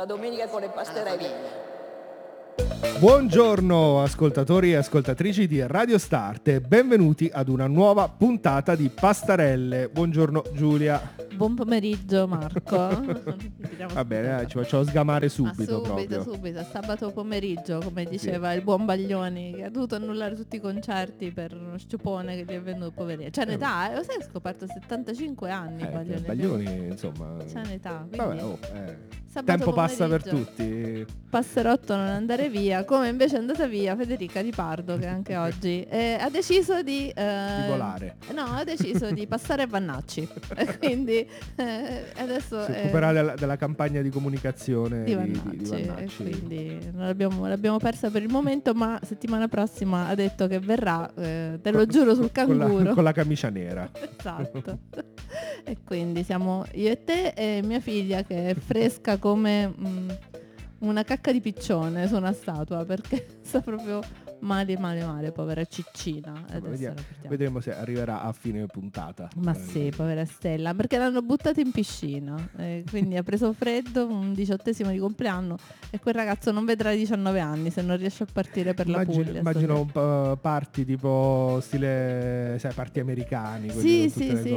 domenica con le pastarelle. Buongiorno ascoltatori e ascoltatrici di Radio Start e benvenuti ad una nuova puntata di Pastarelle. Buongiorno Giulia. Buon pomeriggio Marco. Va bene, ci facciamo sgamare subito proprio. Subito, sabato pomeriggio, come diceva il buon Baglioni, che ha dovuto annullare tutti i concerti per uno sciupone che gli è venuto, poverino. C'è un'età, lo sai, ha scoperto 75 anni Baglioni, insomma. C'è un'età, vabbè, tempo passa per tutti. Passerotto non andare via, come invece è andata via Federica Di Pardo, che anche oggi ha deciso di volare. No, ha deciso di passare a Vannacci. E quindi adesso si occuperà della campagna di comunicazione di Vannacci. E quindi l'abbiamo persa per il momento, ma settimana prossima ha detto che verrà, te lo giuro sul canguro. Con la camicia nera. Esatto. E quindi siamo io e te e mia figlia, che è fresca come una cacca di piccione su una statua, perché sta proprio male, povera ciccina. Vedremo se arriverà a fine puntata. Ma sì, povera Stella, perché l'hanno buttata in piscina, quindi ha preso freddo, un 18° di compleanno, e quel ragazzo non vedrà 19 anni se non riesce a partire per la Puglia. Immagino parti tipo stile, sai, parti americani. Sì,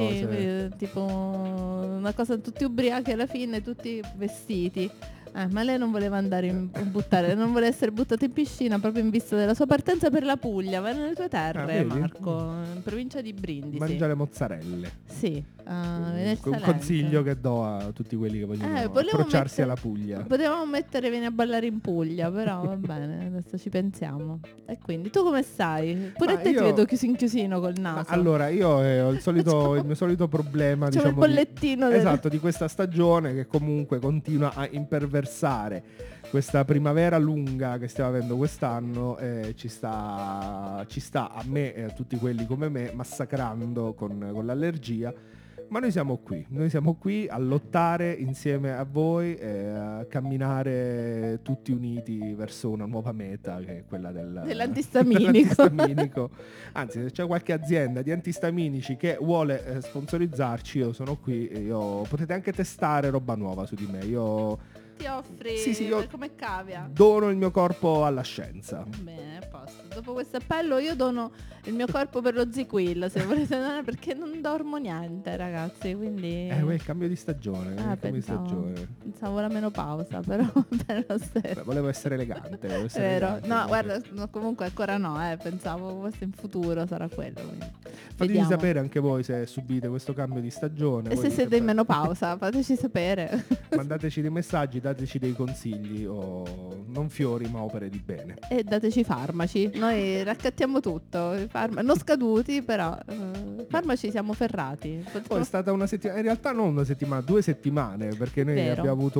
tipo una cosa, tutti ubriachi alla fine, tutti vestiti. Ma lei non voleva andare non voleva essere buttata in piscina proprio in vista della sua partenza per la Puglia. Va nelle tue terre, Marco, in provincia di Brindisi. Mangia le mozzarelle. Sì, un consiglio che do a tutti quelli che vogliono approcciarsi alla Puglia. Potevamo mettere vieni a ballare in Puglia, però va bene, adesso ci pensiamo. E quindi tu come stai? Pure te ti vedo chiusino col naso. Allora, io ho il mio solito problema, diciamo, il bollettino di questa stagione, che comunque continua a imperversare questa primavera lunga che stiamo avendo quest'anno, ci sta a me e a tutti quelli come me massacrando con l'allergia. Ma noi siamo qui a lottare insieme a voi e a camminare tutti uniti verso una nuova meta, che è quella dell'antistaminico. Anzi, se c'è qualche azienda di antistaminici che vuole sponsorizzarci, io sono qui. Potete anche testare roba nuova su di me. Ti offri come cavia. Dono il mio corpo alla scienza. Bene, a posto. Dopo questo appello io dono il mio corpo per lo ZQL, se volete donare, perché non dormo niente, ragazzi, quindi il cambio di stagione. Pensavo la menopausa, però bene lo stesso. Volevo essere elegante. Vero. No, guarda, comunque ancora no, pensavo questo in futuro sarà quello. Fateci sapere anche voi se subite questo cambio di stagione. E se siete in menopausa, fateci sapere. Mandateci dei messaggi, dateci dei consigli, o non fiori ma opere di bene. E dateci farmaci, noi raccattiamo tutto, non scaduti, però farmaci siamo ferrati. Poi è stata una settimana, in realtà non una settimana, 2 settimane, perché noi abbiamo avuto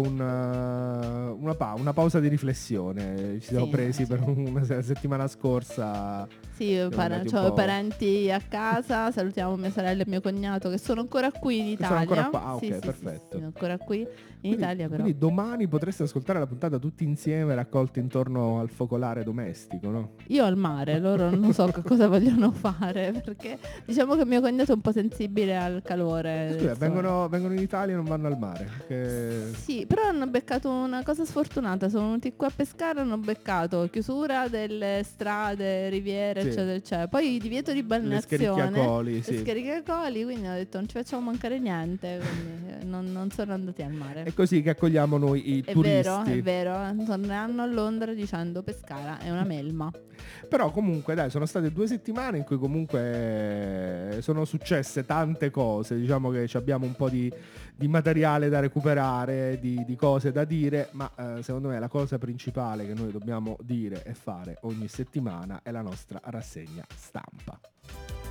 una pausa di riflessione, ci siamo presi per una settimana scorsa. Sì, ho parenti a casa, salutiamo mia sorella e mio cognato che sono ancora qui in Italia. Sono ancora qua, ok, perfetto. Sono ancora qui in Italia, però. Quindi domani potreste ascoltare la puntata tutti insieme, raccolti intorno al focolare domestico, no? Io al mare, loro non so che cosa vogliono fare, perché diciamo che mio cognato è un po' sensibile al calore. Scusa, vengono in Italia e non vanno al mare. Sì, però hanno beccato una cosa sfortunata, sono venuti qua a pescare, hanno beccato chiusura delle strade, riviere, eccetera. Poi divieto di balneazione, le scarichacoli, quindi ho detto non ci facciamo mancare niente, quindi non sono andati al mare. È così che accogliamo noi i turisti. È vero, torneranno a Londra dicendo Pescara è una melma. Però comunque dai, sono state 2 settimane in cui comunque sono successe tante cose, diciamo che abbiamo un po' di materiale da recuperare, di cose da dire, ma secondo me la cosa principale che noi dobbiamo dire e fare ogni settimana è la nostra rassegna stampa.